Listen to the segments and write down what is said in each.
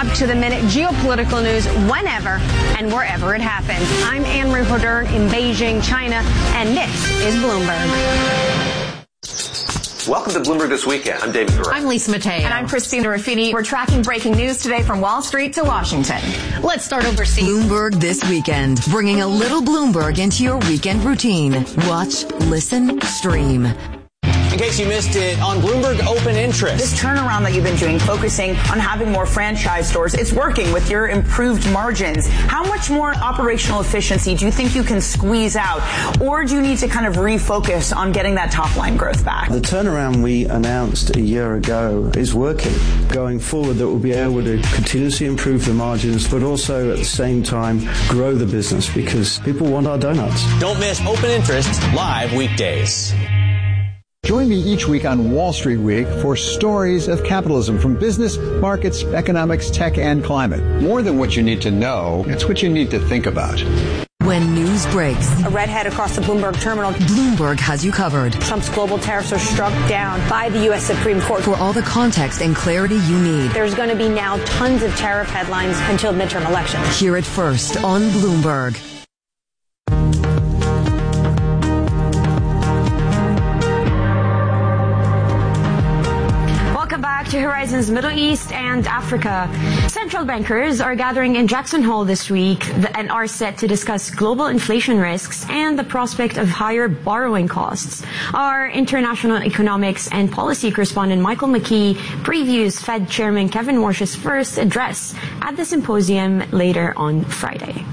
up-to-the-minute geopolitical news whenever and wherever it happens. I'm Anne-Marie Hodern in Beijing, China, and this is Bloomberg. Welcome to Bloomberg This Weekend. I'm David Gura. I'm Lisa Mateo. And I'm Christina Ruffini. We're tracking breaking news today from Wall Street to Washington. Let's start overseas. Bloomberg This Weekend, bringing a little Bloomberg into your weekend routine. Watch, listen, stream. In case you missed it, on Bloomberg Open Interest. This turnaround that you've been doing, focusing on having more franchise stores, it's working with your improved margins. How much more operational efficiency do you think you can squeeze out? Or do you need to kind of refocus on getting that top line growth back? The turnaround we announced a year ago is working. Going forward, that we'll be able to continuously improve the margins, but also at the same time grow the business because people want our donuts. Don't miss Open Interest live weekdays. Join me each week on Wall Street Week for stories of capitalism from business, markets, economics, tech, and climate. More than what you need to know, it's what you need to think about. When news breaks, A redhead across the Bloomberg terminal. Bloomberg has you covered. Trump's global tariffs are struck down by the U.S. Supreme Court. For all the context and clarity you need, There's going to be now tons of tariff headlines until midterm elections. hear it first on Bloomberg. Welcome back to Horizons Middle East and Africa. Central bankers are gathering in Jackson Hole this week and are set to discuss global inflation risks and the prospect of higher borrowing costs. Our international economics and policy correspondent Michael McKee previews Fed Chairman Kevin Warsh's first address at the symposium later on Friday.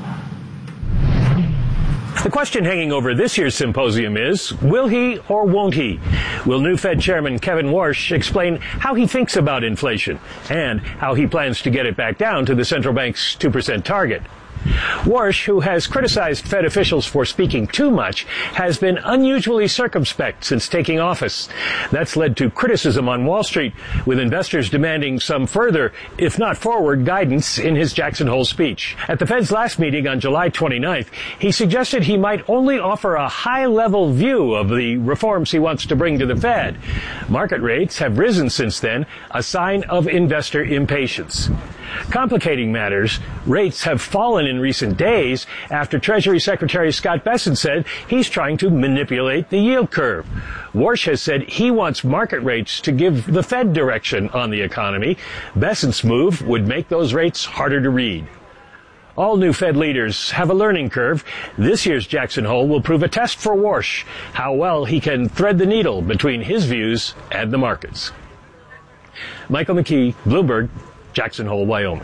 The question hanging over this year's symposium is, will he or won't he? Will new Fed Chairman Kevin Warsh explain how he thinks about inflation and how he plans to get it back down to the central bank's 2% target? Warsh, who has criticized Fed officials for speaking too much, has been unusually circumspect since taking office. That's led to criticism on Wall Street, with investors demanding some further, if not forward, guidance in his Jackson Hole speech. At the Fed's last meeting on July 29th, he suggested he might only offer a high-level view of the reforms he wants to bring to the Fed. Market rates have risen since then, a sign of investor impatience. Complicating matters, rates have fallen in recent days after Treasury Secretary Scott Bessent said he's trying to manipulate the yield curve. Warsh has said he wants market rates to give the Fed direction on the economy. Bessent's move would make those rates harder to read. All new Fed leaders have a learning curve. This year's Jackson Hole will prove a test for Warsh, how well he can thread the needle between his views and the markets. Michael McKee, Bloomberg, Jackson Hole, Wyoming.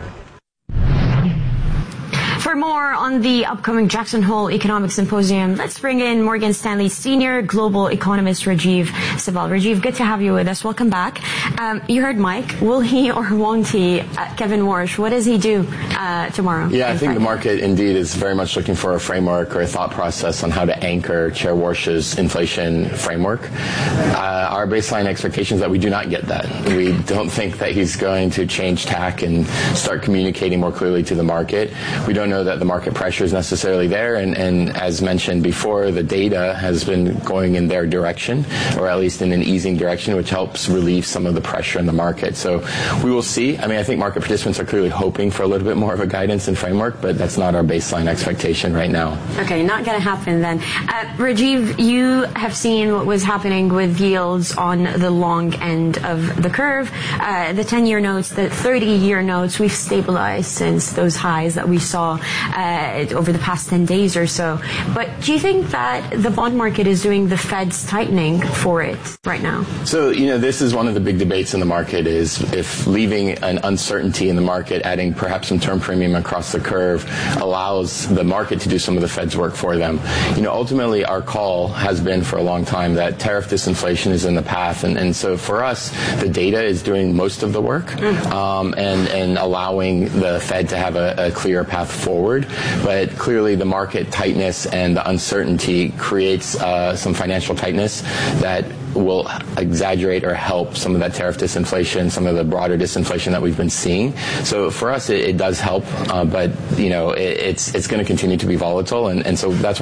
For more on the upcoming Jackson Hole Economic Symposium, let's bring in Morgan Stanley Senior Global Economist Rajiv Sabal. Rajiv, good to have you with us. Welcome back. You heard Mike. Will he or won't he? Kevin Warsh, what does he do tomorrow? Yeah, I think the market indeed is very much looking for a framework or a thought process on how to anchor Chair Warsh's inflation framework. Our baseline expectation is that we do not get that. We don't think that he's going to change tack and start communicating more clearly to the market. We don't know that the market pressure is necessarily there, and as mentioned before, the data has been going in their direction, or at least in an easing direction, which helps relieve some of the pressure in the market. So we will see. I mean, I think market participants are clearly hoping for a little bit more of a guidance and framework, but that's not our baseline expectation right now. Okay, not going to happen then. Rajiv, you have seen what was happening with yields on the long end of the curve. The 10-year notes, the 30-year notes, we've stabilized since those highs that we saw over the past 10 days or so. But do you think that the bond market is doing the Fed's tightening for it right now? So, this is one of the big debates in the market is if leaving an uncertainty in the market, adding perhaps some term premium across the curve allows the market to do some of the Fed's work for them. Ultimately our call has been for a long time that tariff disinflation is in the path. And so for us, the data is doing most of the work and allowing the Fed to have a clear path forward. But clearly the market tightness and the uncertainty creates some financial tightness that will exaggerate or help some of that tariff disinflation, some of the broader disinflation that we've been seeing. So for us, it does help, but it's going to continue to be volatile, and so that's